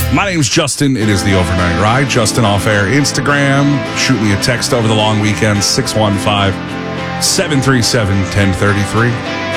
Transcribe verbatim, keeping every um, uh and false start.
My name's Justin. It is the Overnight Ride. Justin Off Air Instagram. Shoot me a text over the long weekend, six one five, seven three seven, one oh three three.